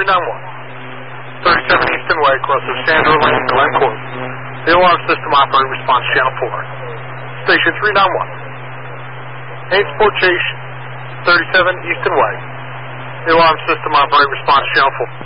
391. 37 Easton Way, across the Sandra Lane, Glencourt. The alarm system operator response channel 4. Station 391. Hainsport Chase, 37 Easton Way. The alarm system operator response channel 4.